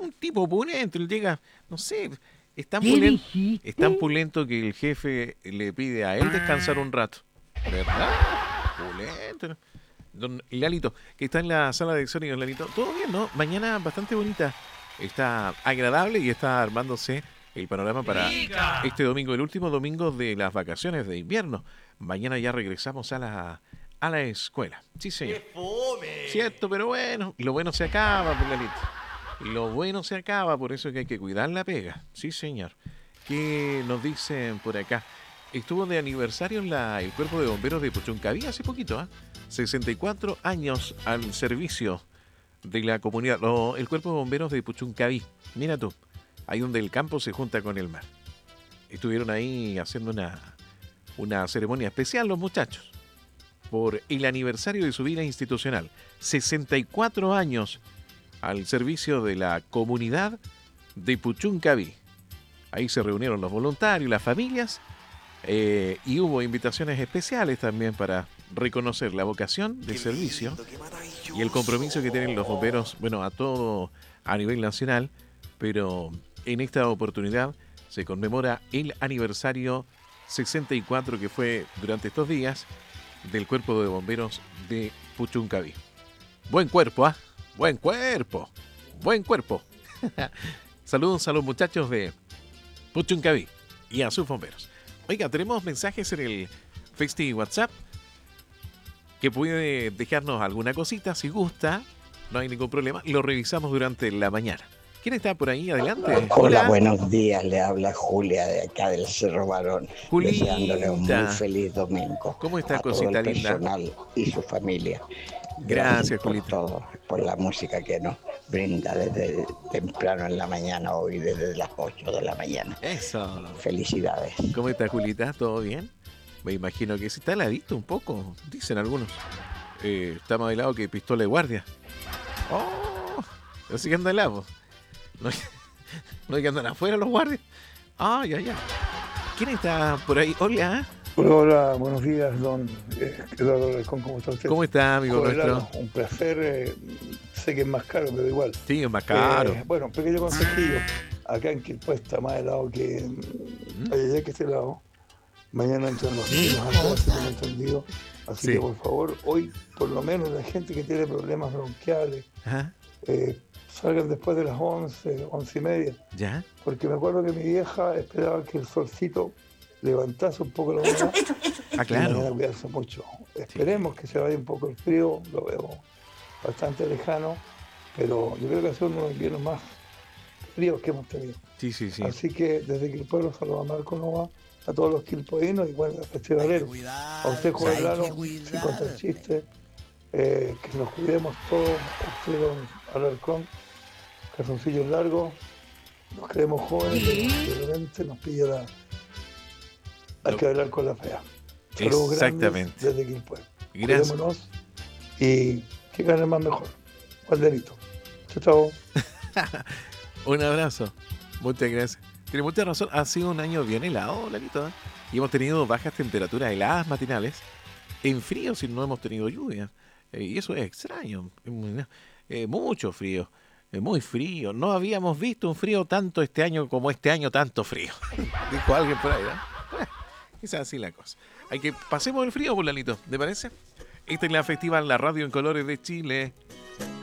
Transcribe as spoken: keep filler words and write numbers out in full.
un tipo pulento, él llega, no sé, es tan, pulento, es tan pulento que el jefe le pide a él descansar un rato. ¿Verdad? Pulento. Don Lalito, que está en la sala de sonido, Lalito, todo bien, ¿no? Mañana bastante bonita, está agradable y está armándose el panorama para este domingo, el último domingo de las vacaciones de invierno. Mañana ya regresamos a la, a la escuela. Sí, señor. Cierto, pero bueno, lo bueno se acaba, pues, Lalito. Lo bueno se acaba, por eso que hay que cuidar la pega. Sí, señor. ¿Qué nos dicen por acá? Estuvo de aniversario en la, el Cuerpo de Bomberos de Puchuncaví hace poquito, ¿ah? ¿eh? sesenta y cuatro años al servicio de la comunidad. Lo, el Cuerpo de Bomberos de Puchuncaví. Mira tú, ahí donde el campo se junta con el mar. Estuvieron ahí haciendo una, una ceremonia especial los muchachos por el aniversario de su vida institucional. sesenta y cuatro años al servicio de la comunidad de Puchuncaví. Ahí se reunieron los voluntarios, las familias, eh, y hubo invitaciones especiales también para reconocer la vocación de servicio y el compromiso que tienen los bomberos, bueno, a todo a nivel nacional, pero en esta oportunidad se conmemora el aniversario sesenta y cuatro que fue durante estos días del Cuerpo de Bomberos de Puchuncaví. Buen cuerpo, ¿ah? ¿eh? Buen cuerpo, buen cuerpo. Saludos a los muchachos de Puchuncaví y a sus bomberos. Oiga, tenemos mensajes en el Festi WhatsApp que puede dejarnos alguna cosita si gusta, no hay ningún problema, lo revisamos durante la mañana. ¿Quién está por ahí? Adelante. Hola, Hola, buenos días, le habla Julia de acá del Cerro Barón, Julita, deseándole un muy feliz domingo. ¿Cómo está, a cosita todo el linda? personal y su familia. Gracias, Gracias por Julita. todo, por la música que nos brinda desde temprano en la mañana, hoy desde las ocho de la mañana. Eso. Felicidades. ¿Cómo está, Julita? ¿Todo bien? Me imagino que sí está heladito un poco, dicen algunos. Eh, está más helado que pistola de guardia. Oh, así que anda helado. No, no hay que andar afuera los guardias. Ay, ay, ay. ¿Quién está por ahí? Hola. Hola, hola, buenos días, don eh, Eduardo Alarcón, ¿cómo está usted? ¿Cómo está, amigo Joder, nuestro? Un placer, eh, sé que es más caro, pero igual. Sí, es más caro. Eh, bueno, pequeño consejillo, acá en Quilpué está más helado que ¿Mm? allá que este lado. Mañana entran los niños a clase, tengo entendido. Así Sí. que por favor, hoy por lo menos la gente que tiene problemas bronquiales, Ajá. eh, salgan después de las once, once y media. ¿Ya? Porque me acuerdo que mi vieja esperaba que el solcito levantase un poco la humedad. Ah, claro. Y mañana cuidarse mucho. Esperemos sí. que se vaya un poco el frío, lo veo bastante lejano, pero yo creo que ha sido uno de los inviernos más fríos que hemos tenido. Sí, sí, sí. Así que desde que el pueblo saluda a Marco Nova, a todos los quilpoinos y bueno, a festivaleros. A usted, Juan Laro, sin contar el chiste, eh, que nos cuidemos todos, a usted, don Alarcón, calzoncillos largos, nos creemos jóvenes, pero de repente nos pilla la... Hay que hablar con la fea. Saludos exactamente. Desde Quilpué. Gracias. Cuidémonos y que gane más mejor. Valderito. Chao, chao. Un abrazo. Muchas gracias. Tiene mucha razón. Ha sido un año bien helado, Lalito, ¿eh? Y hemos tenido bajas temperaturas heladas matinales. En frío, si no hemos tenido lluvia. Eh, y eso es extraño. Eh, mucho frío. Eh, muy frío. No habíamos visto un frío tanto este año como este año tanto frío. Dijo alguien por ahí, ¿no? Es así la cosa. Hay que pasemos el frío, Lalito, ¿te parece? Esta es la Festival La Radio en Colores de Chile.